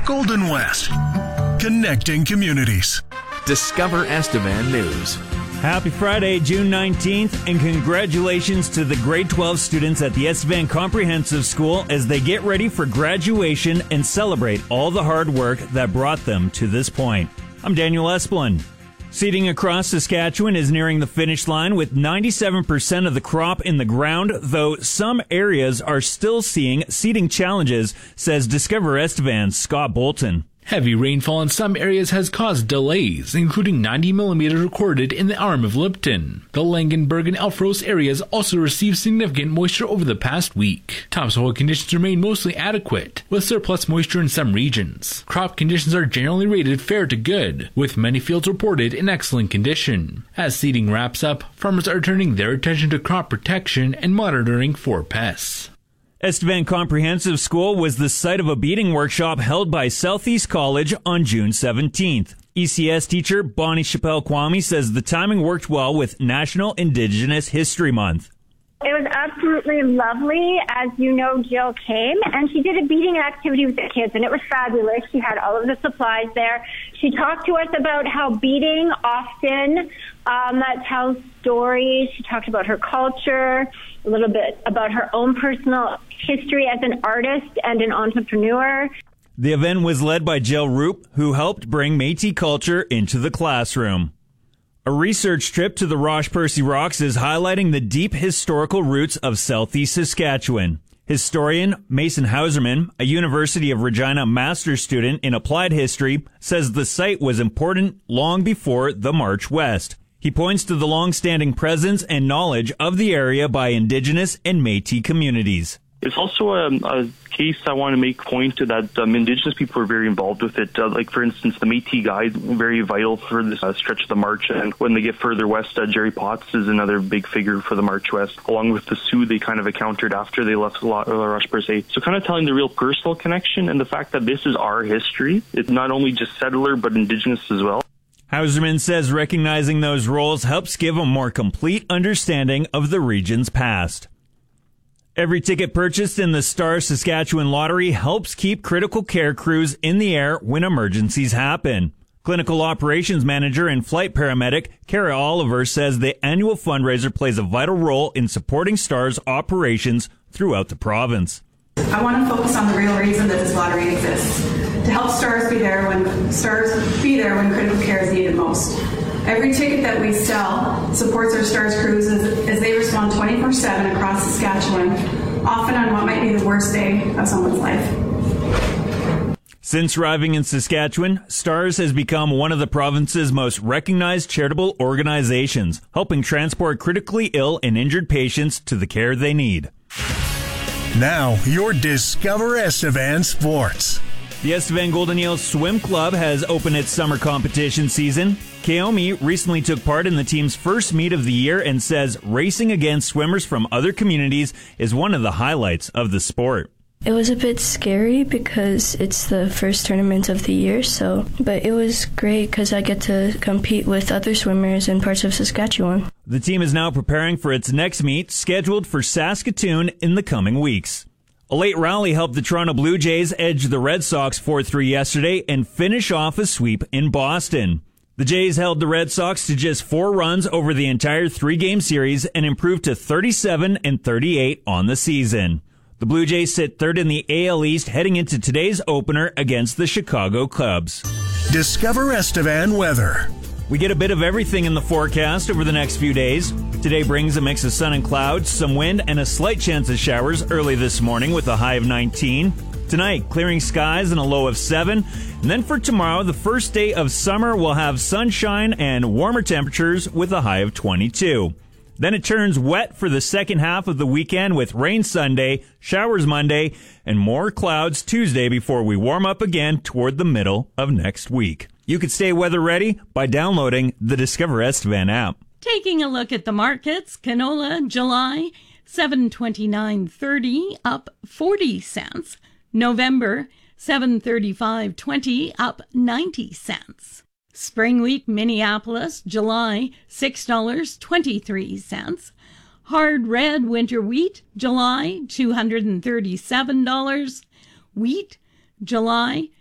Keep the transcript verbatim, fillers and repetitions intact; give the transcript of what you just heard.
Golden West. Connecting communities. Discover Estevan News. Happy Friday, June nineteenth, and congratulations to the grade twelve students at the Estevan Comprehensive School as they get ready for graduation and celebrate all the hard work that brought them to this point. I'm Daniel Esplin. Seeding across Saskatchewan is nearing the finish line with ninety-seven percent of the crop in the ground, though some areas are still seeing seeding challenges, says Discover Estevan's Scott Bolton. Heavy rainfall in some areas has caused delays, including ninety millimeters recorded in the arm of Lipton. The Langenberg and Elfros areas also received significant moisture over the past week. Topsoil conditions remain mostly adequate, with surplus moisture in some regions. Crop conditions are generally rated fair to good, with many fields reported in excellent condition. As seeding wraps up, farmers are turning their attention to crop protection and monitoring for pests. Estevan Comprehensive School was the site of a beading workshop held by Southeast College on June seventeenth. E C S teacher Bonnie Chappelle Kwame says the timing worked well with National Indigenous History Month. It was absolutely lovely. As you know, Jill came and she did a beading activity with the kids, and it was fabulous. She had all of the supplies there. She talked to us about how beading often um, tells stories. She talked about her culture, a little bit about her own personal history as an artist and an entrepreneur. The event was led by Jill Roop, who helped bring Métis culture into the classroom. A research trip to the Roche Percy Rocks is highlighting the deep historical roots of Southeast Saskatchewan. Historian Mason Hauserman, a University of Regina master's student in applied history, says the site was important long before the March West. He points to the long-standing presence and knowledge of the area by Indigenous and Métis communities. It's also a, a case I want to make point to that um, Indigenous people are very involved with it. Uh, like, for instance, the Métis Guide, very vital for this uh, stretch of the March. And when they get further west, uh, Jerry Potts is another big figure for the March West, along with the Sioux they kind of encountered after they left La Roche Percé. So kind of telling the real personal connection and the fact that this is our history. It's not only just settler, but Indigenous as well. Hauserman says recognizing those roles helps give a more complete understanding of the region's past. Every ticket purchased in the Star Saskatchewan Lottery helps keep critical care crews in the air when emergencies happen. Clinical Operations Manager and Flight Paramedic Kara Oliver says the annual fundraiser plays a vital role in supporting Star's operations throughout the province. I want to focus on the real reason that this lottery exists, to help Stars be there when Stars be there when critical care is needed most. Every ticket that we sell supports our Stars crews as, as they respond twenty-four seven across Saskatchewan, often on what might be the worst day of someone's life. Since arriving in Saskatchewan, Stars has become one of the province's most recognized charitable organizations, helping transport critically ill and injured patients to the care they need. Now, your Discover Estevan Sports. The Estevan Golden Eels Swim Club has opened its summer competition season. Kaomi recently took part in the team's first meet of the year and says racing against swimmers from other communities is one of the highlights of the sport. It was a bit scary because it's the first tournament of the year, so but it was great because I get to compete with other swimmers in parts of Saskatchewan. The team is now preparing for its next meet, scheduled for Saskatoon in the coming weeks. A late rally helped the Toronto Blue Jays edge the Red Sox four three yesterday and finish off a sweep in Boston. The Jays held the Red Sox to just four runs over the entire three-game series and improved to thirty-seven and thirty-eight on the season. The Blue Jays sit third in the A L East heading into today's opener against the Chicago Cubs. Discover Estevan weather. We get a bit of everything in the forecast over the next few days. Today brings a mix of sun and clouds, some wind, and a slight chance of showers early this morning with a high of nineteen. Tonight, clearing skies and a low of seven. And then for tomorrow, the first day of summer, we'll have sunshine and warmer temperatures with a high of twenty-two. Then it turns wet for the second half of the weekend with rain Sunday, showers Monday, and more clouds Tuesday before we warm up again toward the middle of next week. You can stay weather ready by downloading the Discover Estevan app. Taking a look at the markets, canola July seven twenty-nine thirty up forty cents. November seven thirty-five twenty up ninety cents. Spring wheat Minneapolis July six dollars and twenty-three cents. Hard red winter wheat July two hundred thirty-seven dollars. Wheat July